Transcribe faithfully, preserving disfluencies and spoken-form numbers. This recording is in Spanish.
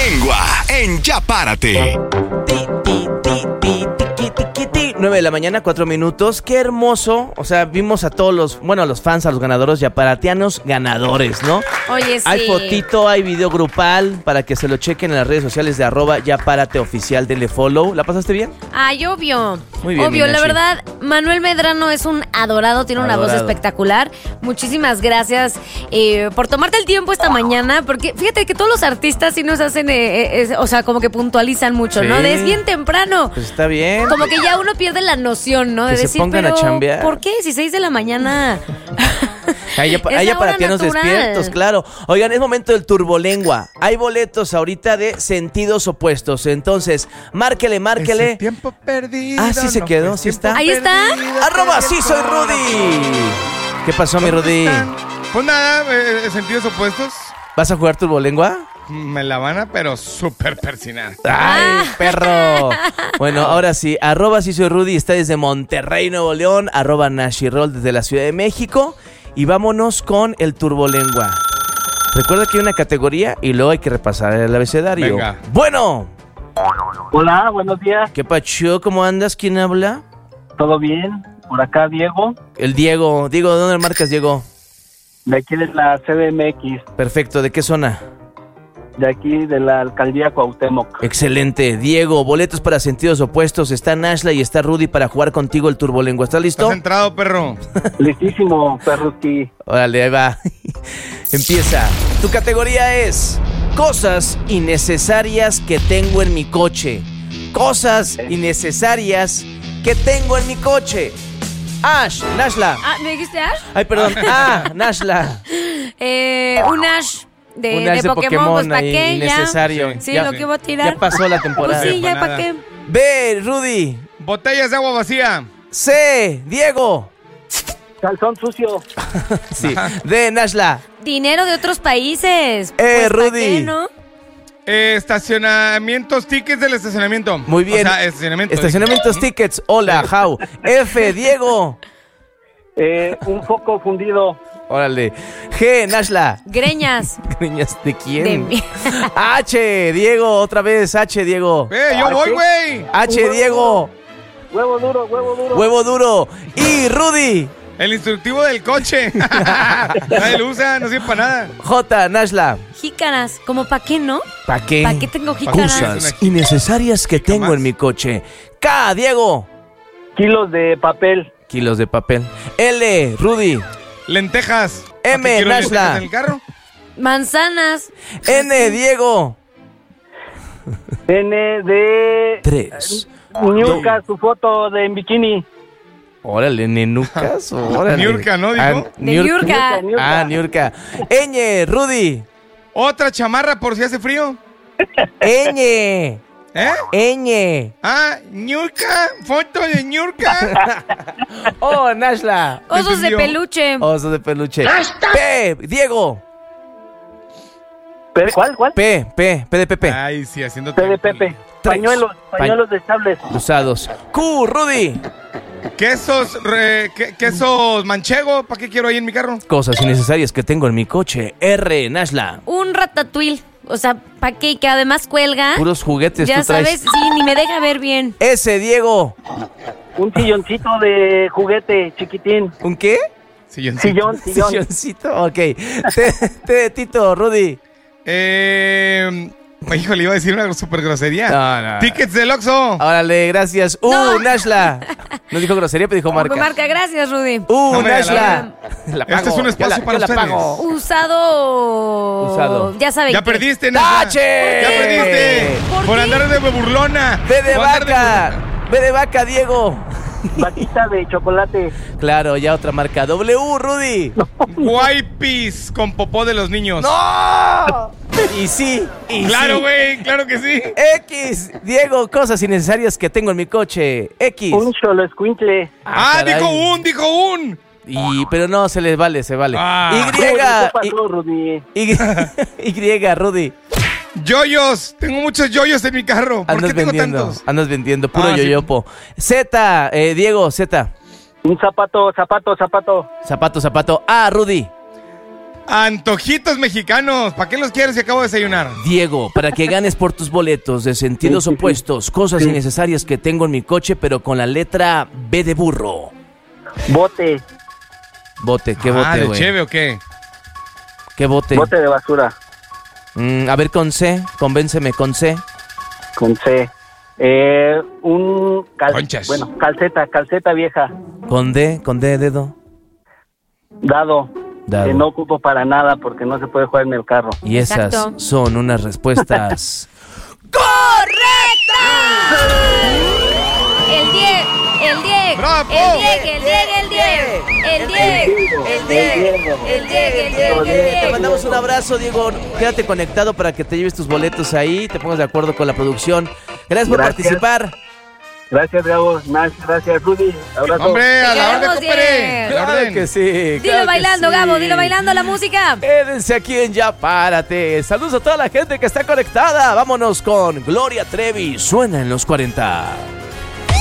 Turbolengua en Ya Párate. nueve de la mañana, cuatro minutos. Qué hermoso. O sea, vimos a todos los, bueno, a los fans, a los ganadores yaparatianos ganadores, ¿no? Oye, sí. Hay fotito, hay video grupal para que se lo chequen en las redes sociales de arroba Yapárate oficial. Denle follow. ¿La pasaste bien? Ay, obvio. Muy bien, Obvio, la Minashi. verdad, Manuel Medrano es un adorado, tiene una Adorado. voz espectacular. Muchísimas gracias eh, por tomarte el tiempo esta mañana, porque fíjate que todos los artistas sí nos hacen, eh, eh, o sea, como que puntualizan mucho, Sí. ¿no? De es bien temprano. Pues está bien. Como que ya uno pierde la noción, ¿no? De Que se decir, pongan a pero chambear. ¿por qué? Si seis de la mañana. Hay, yapa- Es hay la hora yaparatianos natural. despiertos, claro. Oigan, es momento del turbolengua. Hay boletos ahorita de sentidos opuestos. Entonces, márquele, márquele. Ese tiempo perdido. Ah, sí se no quedó, fue sí tiempo está. Ahí está. perdido, Arroba, perdió sí soy todo. Rudy. ¿Qué pasó, mi ¿Cómo Rudy? están? Pues nada, eh, sentidos opuestos. ¿Vas a jugar turbolengua? Me la van a, pero súper persinar. ¡Ay, perro! Bueno, ahora sí, arroba sí soy Rudy, está desde Monterrey, Nuevo León, arroba Nashirol desde la Ciudad de México, y vámonos con el turbolengua. Recuerda que hay una categoría y luego hay que repasar el abecedario. Venga. Bueno, Hola, buenos días. ¿qué pacho? ¿Cómo andas? ¿Quién habla? ¿Todo bien? Por acá, Diego, El Diego. Diego, ¿de dónde marcas, Diego? de aquí de la C D M X, Perfecto, ¿de qué zona? de aquí de la alcaldía Cuauhtémoc. Excelente. Diego, boletos para sentidos opuestos. Está Nashla y está Rudy para jugar contigo el turbolengua. ¿Estás listo? ¿Estás entrado, perro? Listísimo, perruski. Órale, ahí va. Empieza. Tu categoría es cosas innecesarias que tengo en mi coche. Cosas innecesarias que tengo en mi coche. Ash, Nashla. Ah, ¿me dijiste Ash? Ay, perdón. Ah, Nashla. Eh, un Ash de, Un Ash de de Pokémon, pues ¿para ahí, qué? innecesario. Ya. Sí, Ya- lo que iba a tirar. Ya pasó la temporada. Pues sí, ya, Para ¿para nada. qué? B, Rudy. Botellas de agua vacía. C, Diego. Calzón sucio. Sí. D, Nashla. Dinero de otros países. Eh, Pues, ¿pa' Rudy. qué, no? Eh, estacionamientos, tickets del estacionamiento. Muy bien. O sea, estacionamiento. Estacionamientos, tickets. Hola, how. F, Diego. Eh, un foco fundido. Órale. G, Nashla. Greñas. Niñas, ¿de quién? De mí. H, Diego, otra vez. H, Diego. ¡Eh, yo voy, güey! H, Diego. Huevo duro, huevo duro. Huevo duro. Y Rudy. El instructivo del coche. Nadie lo usa, no sirve para nada. J, Nashla. Jícaras. ¿Como para qué, no? ¿Para qué? ¿Para qué tengo jícaras? Cosas innecesarias que tengo más. en mi coche. K, Diego. Kilos de papel. Kilos de papel. L, Rudy. Lentejas. M, ¿Para qué quiero Nashla. lentejas en el carro? Manzanas. N, Diego. N de Tres. Niurka, su foto de en bikini. Órale, nenucas. Órale. Niurka, ¿no, dijo? Ah, De Niurka. Niurka. Niurka. Ah, Niurka. Ñ, Rudy. Otra chamarra por si hace frío. Ñ. ¿Eh? Ñ. Ah, Ñurka. Foto de Ñurka. Oh, Nashla. Osos de entendió. peluche. Oso de peluche. P, Diego. Pe- ¿Cuál, cuál? P, P, P de Pepe. Ay, sí, haciendo P de Pepe. Tres. Pañuelos, pañuelos de sables. Usados. Q, Rudy. Quesos, re- que- quesos manchego. ¿Para qué quiero ahí en mi carro? Cosas innecesarias que tengo en mi coche. R, Nashla. Un ratatouille. O sea, ¿para qué? Que además cuelga. Puros juguetes Ya tú traes. sabes, sí, ni me deja ver bien. S, Diego. Un silloncito de juguete chiquitín. ¿Un qué? Silloncito. Sillón, sillón. Silloncito. Ok. T, T de Tito, Rudy. Eh, híjole, iba a decir una super grosería. No, no. Tickets del Oxxo. Órale, gracias. Uh, No. Nashla. No dijo grosería, pero dijo marca. Marca, gracias, Rudy. Uh, No me Nashla. La Este es un pago, espacio yo la- para yo la ustedes. pago. Usado. Usado. Ya saben. Ya qué. perdiste, Nashla. ¡Tache! Ya perdiste. ¿Por Por qué? andar de burlona. Ve de Por andar de vaca. Ve de vaca, Diego. Vaquita de chocolate. Claro, ya otra marca. W, Rudy. Wipes con popó de los niños. ¡No! Y sí, y Claro, sí. güey, claro que sí. X, Diego, cosas innecesarias que tengo en mi coche. X. Un cholo escuincle. Ah, caray. dijo un, dijo un. Y, pero no, se les vale, se vale. Ah. ¿Qué Y, pasó, Rudy? y, y, Rudy. Yoyos. Tengo muchos yoyos en mi carro. ¿Por Andas qué tengo vendiendo, tantos? andas vendiendo, puro Ah, sí. yoyopo. Z, eh, Diego, Z. Un zapato, zapato, zapato. Zapato, zapato. A, Rudy. Antojitos mexicanos. ¿Para qué los quieres si acabo de desayunar? Diego, para que ganes por tus boletos de sentidos Sí, sí, sí. opuestos, cosas Sí. innecesarias que tengo en mi coche, pero con la letra B de burro. Bote, Bote, ¿qué ah, bote, ¿de güey? cheve o qué? ¿Qué bote? bote de basura, Mm, a ver, con C, convénceme, con C. con C. Eh, un... cal- Conchas. Bueno, calceta, calceta vieja, Con D, con D de dedo. dado, Dado. que no ocupo para nada porque no se puede jugar en el carro. Y esas Exacto. son unas respuestas. El Dieg, el Dieg, ¡Bravo! el Dieg, el Dieg, el Dieg, el Dieg, el Dieg, el Dieg, el Dieg, el Te Dieg. mandamos un abrazo, Diego. Quédate conectado para que te lleves tus boletos ahí, te pongas de acuerdo con la producción. Gracias por Gracias. participar. Gracias, Gabo. Nash, gracias, Rudy. Abrazo. Hombre, a la Te orden, queremos, compadre. Diego. A la Claro orden. que sí. Dilo claro que bailando, sí. Gabo, dilo bailando la música. Quédense aquí en Ya Párate. Saludos a toda la gente que está conectada. Vámonos con Gloria Trevi. Suena en los cuarenta.